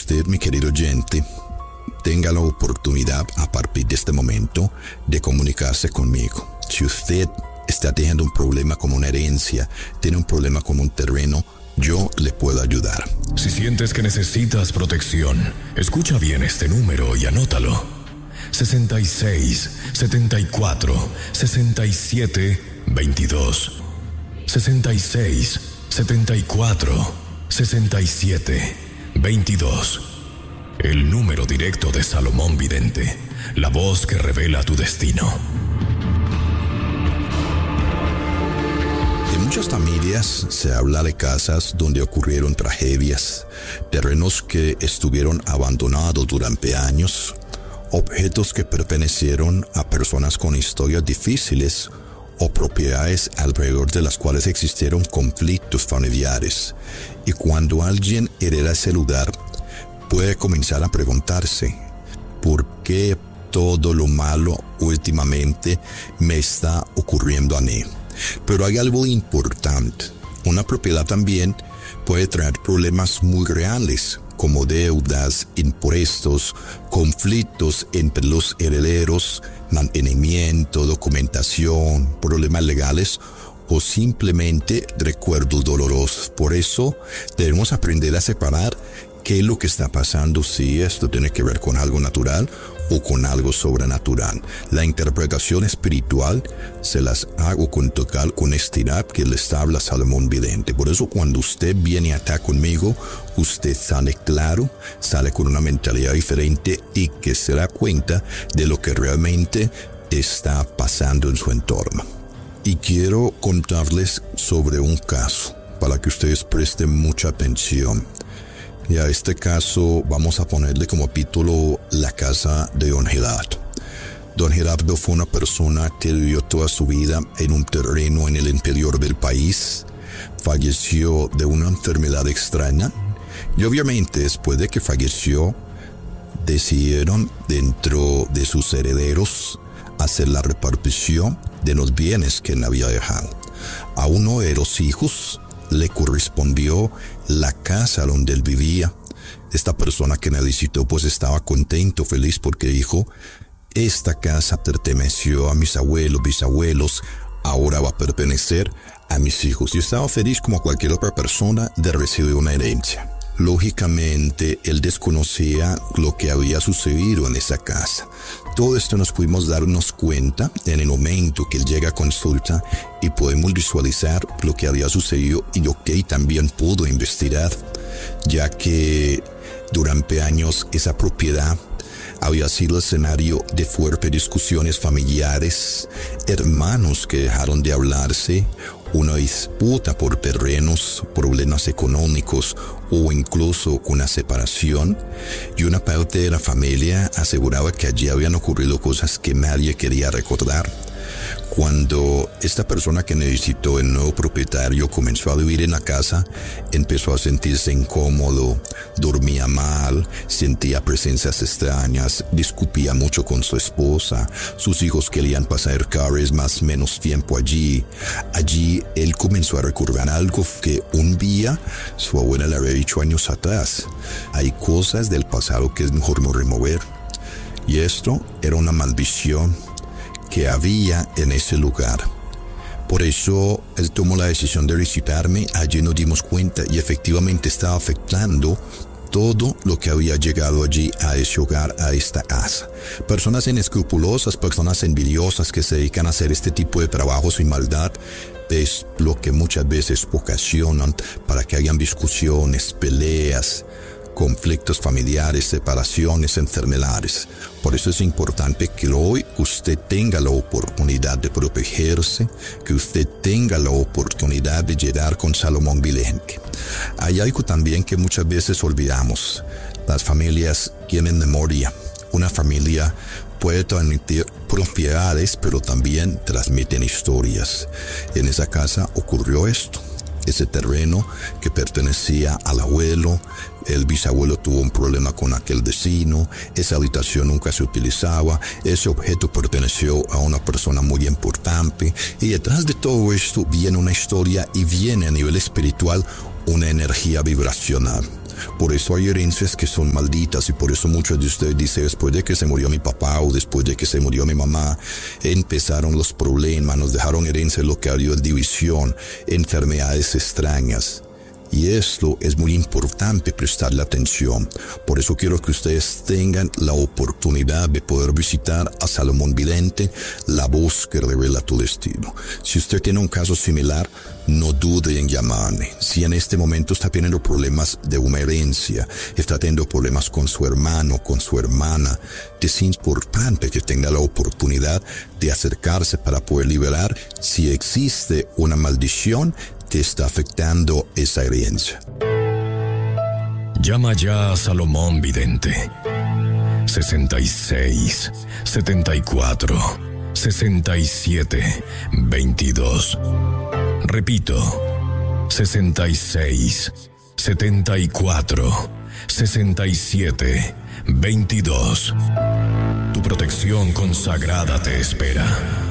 usted, mi querido oyente, tenga la oportunidad a partir de este momento de comunicarse conmigo. Si usted está teniendo un problema con una herencia, tiene un problema con un terreno, yo le puedo ayudar. Si sientes que necesitas protección, escucha bien este número y anótalo. 66 74 67 22. 66 74 67 22. El número directo de Salomón Vidente, la voz que revela tu destino. En muchas familias se habla de casas donde ocurrieron tragedias, terrenos que estuvieron abandonados durante años, objetos que pertenecieron a personas con historias difíciles o propiedades alrededor de las cuales existieron conflictos familiares. Y cuando alguien hereda ese lugar, puede comenzar a preguntarse, ¿por qué todo lo malo últimamente me está ocurriendo a mí? Pero hay algo importante. Una propiedad también puede traer problemas muy reales, como deudas, impuestos, conflictos entre los herederos, mantenimiento, documentación, problemas legales o simplemente recuerdos dolorosos. Por eso debemos aprender a separar qué es lo que está pasando, si esto tiene que ver con algo natural o con algo sobrenatural. La interpretación espiritual se las hago con total honestidad que les habla Salomón Vidente. Por eso cuando usted viene acá conmigo, usted sale claro, sale con una mentalidad diferente y que se da cuenta de lo que realmente está pasando en su entorno. Y quiero contarles sobre un caso para que ustedes presten mucha atención. Y a este caso vamos a ponerle como título La casa de Don Gerardo. Don Gerardo fue una persona que vivió toda su vida en un terreno en el interior del país. Falleció de una enfermedad extraña. Y obviamente después de que falleció, decidieron dentro de sus herederos hacer la repartición de los bienes que él había dejado. A uno de los hijos le correspondió la casa donde él vivía. Esta persona que me visitó pues estaba contento, feliz, porque dijo, esta casa perteneció a mis abuelos, bisabuelos, ahora va a pertenecer a mis hijos. Yo estaba feliz como cualquier otra persona de recibir una herencia. Lógicamente, él desconocía lo que había sucedido en esa casa. Todo esto nos pudimos darnos cuenta en el momento que él llega a consulta y podemos visualizar lo que había sucedido y lo que él también pudo investigar, ya que durante años esa propiedad había sido escenario de fuertes discusiones familiares, hermanos que dejaron de hablarse, una disputa por terrenos, problemas económicos o incluso una separación, y una parte de la familia aseguraba que allí habían ocurrido cosas que nadie quería recordar. Cuando esta persona que necesitó el nuevo propietario comenzó a vivir en la casa, empezó a sentirse incómodo, dormía mal, sentía presencias extrañas, discutía mucho con su esposa, sus hijos querían pasar cada vez más menos tiempo allí. Allí él comenzó a recordar algo que un día su abuela le había dicho años atrás: hay cosas del pasado que es mejor no remover. Y esto era una maldición que había en ese lugar. Por eso él tomó la decisión de visitarme. Allí nos dimos cuenta y efectivamente estaba afectando todo lo que había llegado allí a ese hogar, a esta casa. Personas inescrupulosas, personas envidiosas que se dedican a hacer este tipo de trabajo sin maldad, es lo que muchas veces ocasionan para que hayan discusiones, peleas, conflictos familiares, separaciones, enfermedades. Por eso es importante que hoy usted tenga la oportunidad de protegerse, que usted tenga la oportunidad de llegar con Salomón Vidente. Hay algo también que muchas veces olvidamos. Las familias tienen memoria. Una familia puede transmitir propiedades, pero también transmiten historias. En esa casa ocurrió esto. Ese terreno que pertenecía al abuelo, el bisabuelo tuvo un problema con aquel vecino, esa habitación nunca se utilizaba, ese objeto perteneció a una persona muy importante, y detrás de todo esto viene una historia y viene a nivel espiritual una energía vibracional. Por eso hay herencias que son malditas y por eso muchos de ustedes dicen, después de que se murió mi papá o después de que se murió mi mamá, empezaron los problemas, nos dejaron herencia lo que ha habido división, enfermedades extrañas. Y esto es muy importante prestarle atención. Por eso quiero que ustedes tengan la oportunidad de poder visitar a Salomón Vidente, la voz que revela tu destino. Si usted tiene un caso similar, no dude en llamarme. Si en este momento está teniendo problemas de una herencia, está teniendo problemas con su hermano, con su hermana, es importante que tenga la oportunidad de acercarse para poder liberar si existe una maldición que está afectando esa herencia. Llama ya a Salomón Vidente. 66 74 67 22. Repito, 66 74 67 22. Tu protección consagrada te espera.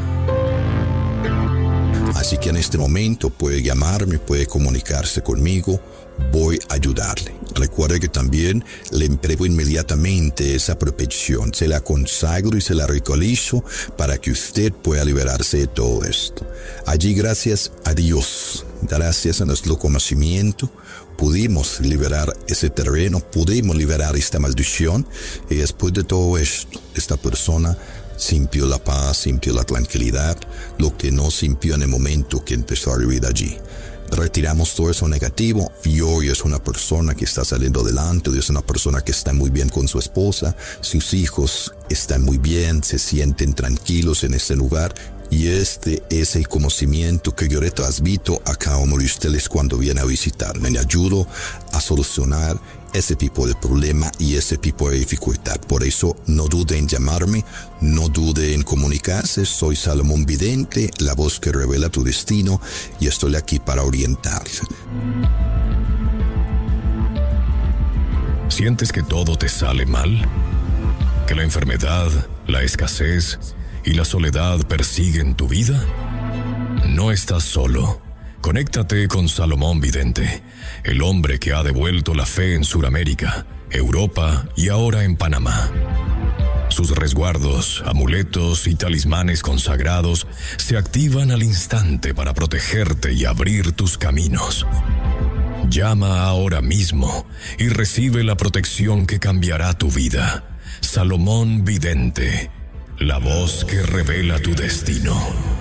Así que en este momento puede llamarme, puede comunicarse conmigo, voy a ayudarle. Recuerde que también le entrego inmediatamente esa protección, se la consagro y se la realizo para que usted pueda liberarse de todo esto. Allí, gracias a Dios, gracias a nuestro conocimiento, pudimos liberar ese terreno, pudimos liberar esta maldición y después de todo esto, esta persona sintió la paz, sintió la tranquilidad, lo que no sintió en el momento que empezó a vivir allí. Retiramos todo eso negativo y hoy es una persona que está saliendo adelante, hoy es una persona que está muy bien con su esposa, sus hijos están muy bien, se sienten tranquilos en este lugar. Y este es el conocimiento que yo le transmito a cada uno de ustedes cuando viene a visitarme. Le ayudo a solucionar ese tipo de problema y ese tipo de dificultad. Por eso no dude en llamarme, no dude en comunicarse. Soy Salomón Vidente, la voz que revela tu destino, y estoy aquí para orientarle. ¿Sientes que todo te sale mal? ¿Que la enfermedad, la escasez y la soledad persiguen tu vida? No estás solo. Conéctate con Salomón Vidente, el hombre que ha devuelto la fe en Sudamérica, Europa y ahora en Panamá. Sus resguardos, amuletos y talismanes consagrados se activan al instante para protegerte y abrir tus caminos. Llama ahora mismo y recibe la protección que cambiará tu vida. Salomón Vidente, la voz que revela tu destino.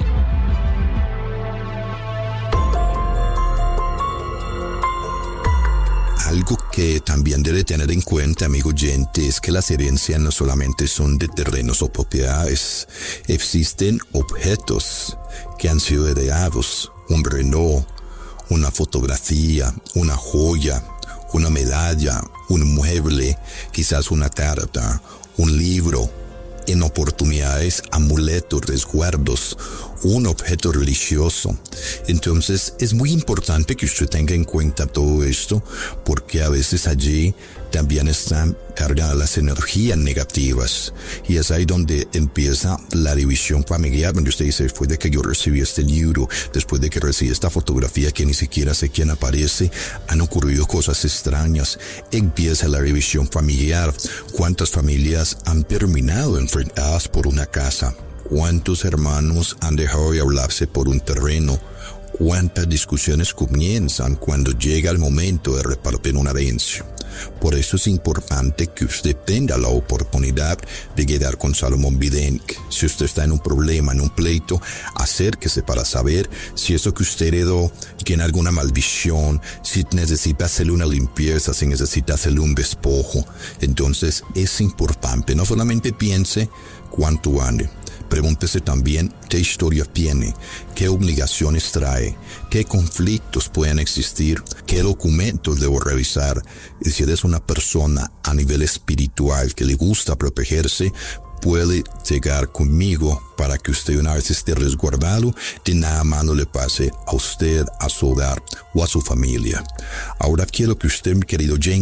Algo que también debe tener en cuenta, amigo oyente, es que las herencias no solamente son de terrenos o propiedades. Existen objetos que han sido heredados, un reloj, una fotografía, una joya, una medalla, un mueble, quizás una tarta, un libro, en oportunidades, amuletos, resguardos, un objeto religioso. Entonces es muy importante que usted tenga en cuenta todo esto, porque a veces allí también están cargadas las energías negativas, y es ahí donde empieza la división familiar, donde usted dice, después de que yo recibí este libro, después de que recibí esta fotografía que ni siquiera sé quién aparece, han ocurrido cosas extrañas. Empieza la división familiar. ¿Cuántas familias han terminado enfrentadas por una casa? ¿Cuántos hermanos han dejado de hablarse por un terreno? ¿Cuántas discusiones comienzan cuando llega el momento de repartir una herencia? Por eso es importante que usted tenga la oportunidad de quedar con Salomón Vidente. Si usted está en un problema, en un pleito, acérquese para saber si eso que usted heredó tiene alguna maldición, si necesita hacerle una limpieza, si necesita hacerle un despojo. Entonces es importante, no solamente piense cuánto vale. Pregúntese también qué historia tiene, qué obligaciones trae, qué conflictos pueden existir, qué documentos debo revisar. Y si eres una persona a nivel espiritual que le gusta protegerse, puede llegar conmigo para que usted, una vez esté resguardado, de nada malo le pase a usted, a su hogar o a su familia. Ahora quiero que usted, mi querido oyente,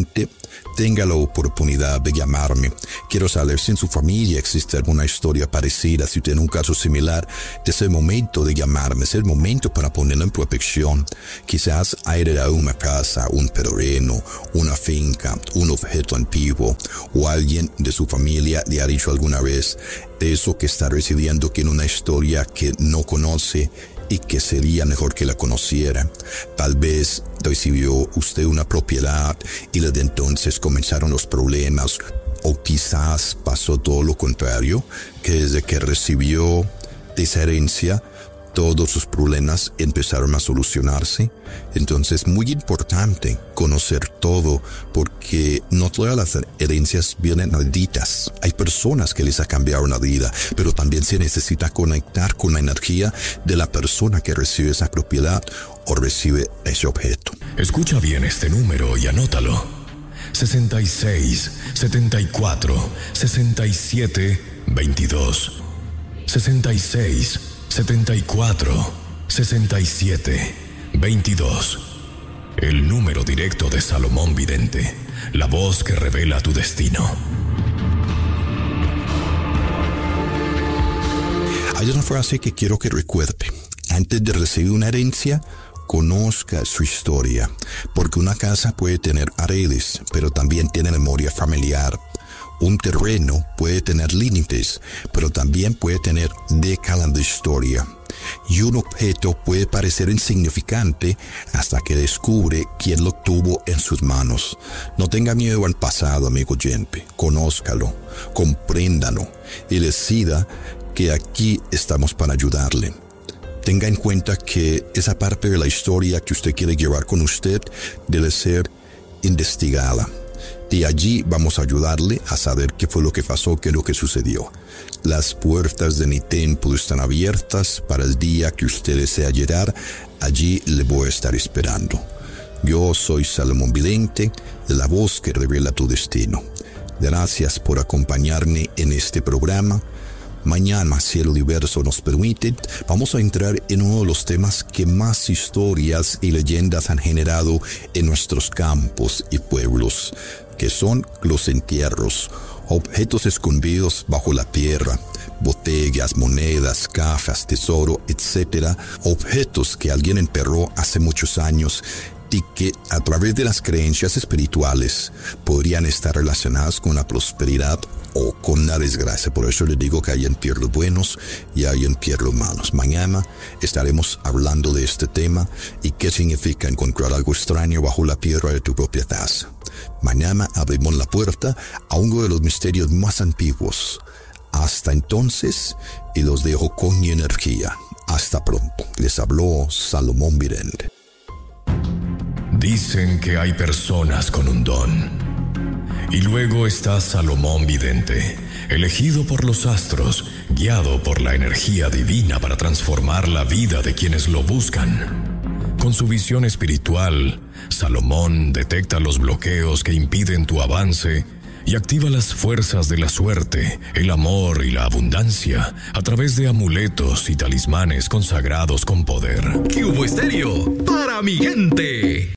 tenga la oportunidad de llamarme. Quiero saber si en su familia existe alguna historia parecida. Si tiene un caso similar, es el momento de llamarme, es el momento para ponerlo en protección. Quizás ha heredado una casa, un terreno, una finca, un objeto antiguo, o alguien de su familia le ha dicho alguna vez de eso que está recibiendo, que en una historia que no conoce y que sería mejor que la conociera. Tal vez recibió usted una propiedad y desde entonces comenzaron los problemas, o quizás pasó todo lo contrario, que desde que recibió esa herencia todos sus problemas empezaron a solucionarse. Entonces, muy importante conocer todo, porque no todas las herencias vienen malditas. Hay personas que les ha cambiado la vida, pero también se necesita conectar con la energía de la persona que recibe esa propiedad o recibe ese objeto. Escucha bien este número y anótalo. 66 74 67 22. 66 74 67 22. El número directo de Salomón Vidente, la voz que revela tu destino. Hay una frase que quiero que recuerde. Antes de recibir una herencia, conozca su historia, porque una casa puede tener paredes, pero también tiene memoria familiar. Un terreno puede tener límites, pero también puede tener décadas de historia. Y un objeto puede parecer insignificante hasta que descubre quién lo tuvo en sus manos. No tenga miedo al pasado, amigo oyente. Conózcalo, compréndalo y decida que aquí estamos para ayudarle. Tenga en cuenta que esa parte de la historia que usted quiere llevar con usted debe ser investigada. De allí vamos a ayudarle a saber qué fue lo que pasó, qué es lo que sucedió. Las puertas de mi templo están abiertas para el día que usted desea llegar. Allí le voy a estar esperando. Yo soy Salomón Vidente, de la voz que revela tu destino. Gracias por acompañarme en este programa. Mañana, si el universo nos permite, vamos a entrar en uno de los temas que más historias y leyendas han generado en nuestros campos y pueblos, que son los entierros, objetos escondidos bajo la tierra, botellas, monedas, cajas, tesoro, etc. Objetos que alguien enterró hace muchos años y que a través de las creencias espirituales podrían estar relacionadas con la prosperidad o con la desgracia. Por eso les digo que hay entierros buenos y hay entierros malos. Mañana estaremos hablando de este tema y qué significa encontrar algo extraño bajo la piedra de tu propia taza. Mañana abrimos la puerta a uno de los misterios más antiguos. Hasta entonces, y los dejo con mi energía. Hasta pronto. Les habló Salomón Vidente. Dicen que hay personas con un don. Y luego está Salomón Vidente, elegido por los astros, guiado por la energía divina para transformar la vida de quienes lo buscan. Con su visión espiritual, Salomón detecta los bloqueos que impiden tu avance y activa las fuerzas de la suerte, el amor y la abundancia a través de amuletos y talismanes consagrados con poder. Cubo Estéreo, para mi gente.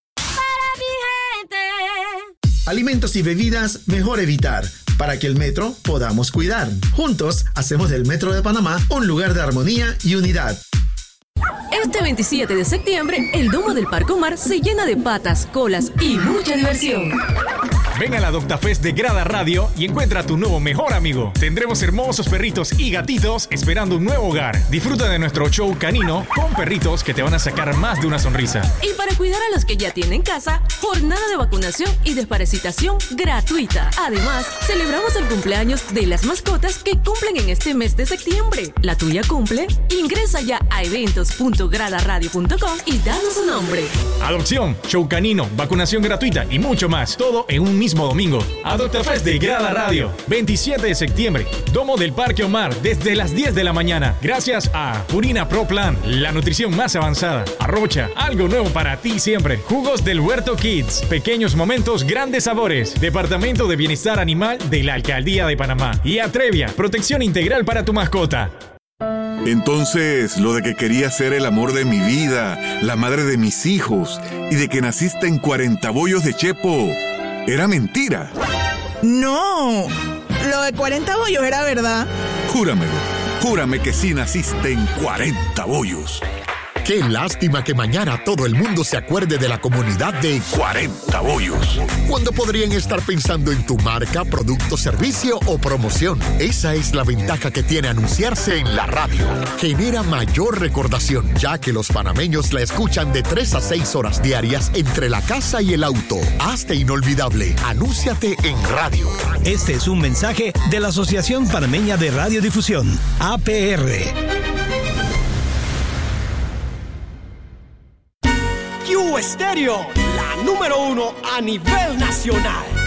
Alimentos y bebidas mejor evitar, para que el metro podamos cuidar. Juntos hacemos del Metro de Panamá un lugar de armonía y unidad. Este 27 de septiembre, el domo del Parque Omar se llena de patas, colas y mucha diversión. Ven a la Doctafest de Grada Radio y encuentra a tu nuevo mejor amigo. Tendremos hermosos perritos y gatitos esperando un nuevo hogar. Disfruta de nuestro show canino con perritos que te van a sacar más de una sonrisa. Y para cuidar a los que ya tienen casa, jornada de vacunación y desparasitación gratuita. Además, celebramos el cumpleaños de las mascotas que cumplen en este mes de septiembre. ¿La tuya cumple? Ingresa ya a eventos.gradaradio.com y danos su nombre. Adopción, show canino, vacunación gratuita y mucho más. Todo en un mismo domingo. Adoptafest de Grada Radio, 27 de septiembre, Domo del Parque Omar, desde las 10 de la mañana. Gracias a Purina Pro Plan, la nutrición más avanzada. Arrocha, algo nuevo para ti siempre. Jugos del Huerto Kids, pequeños momentos, grandes sabores. Departamento de Bienestar Animal de la Alcaldía de Panamá. Y Atrevia, protección integral para tu mascota. Entonces, lo de que quería ser el amor de mi vida, la madre de mis hijos, y de que naciste en 40 bollos de Chepo, era mentira. No, lo de 40 bollos era verdad. Júramelo. Júrame que sí naciste en 40 bollos. Qué lástima que mañana todo el mundo se acuerde de la comunidad de 40 bollos. Cuando podrían estar pensando en tu marca, producto, servicio o promoción. Esa es la ventaja que tiene anunciarse en la radio. Genera mayor recordación, ya que los panameños la escuchan de 3 a 6 horas diarias entre la casa y el auto. Hazte inolvidable. Anúnciate en radio. Este es un mensaje de la Asociación Panameña de Radiodifusión, APR. Q Estéreo, la número 1 a nivel nacional.